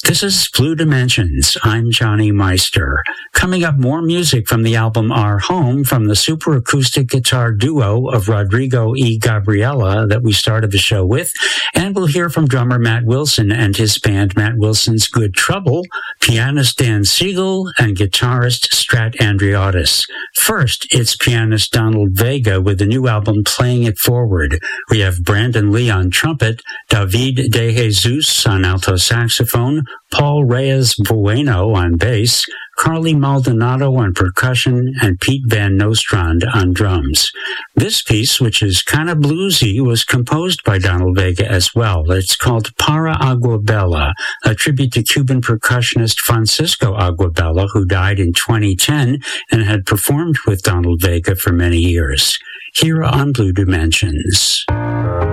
This is Blue Dimensions. I'm Johnny Meister. Coming up, more music from the album Our Home from the super acoustic guitar duo of Rodrigo y Gabriela that we started the show with. And we'll hear from drummer Matt Wilson and his band Matt Wilson's Good Trouble, pianist Dan Siegel, and guitarist Strat Andreotis. First, it's pianist Donald Vega with the new album Playing It Forward. We have Brandon Lee on trumpet, David De Jesus on alto saxophone, Paul Reyes Bueno on bass, Carly Maldonado on percussion, and Pete Van Nostrand on drums. This piece, which is kind of bluesy, was composed by Donald Vega as well. It's called Para Aguabella, a tribute to Cuban percussionist Francisco Aguabella, who died in 2010 and had performed with Donald Vega for many years. Here on Blue Dimensions.